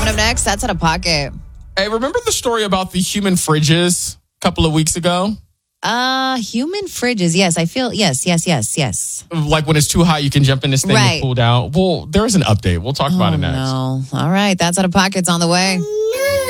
Coming up next, that's out of pocket. Hey, remember the story about the human fridges a couple of weeks ago? Human fridges. Yes, I feel, yes. Like when it's too hot, you can jump in this thing and cool down. Well, there's an update. We'll talk about it next. No. All right, that's out of pocket's on the way.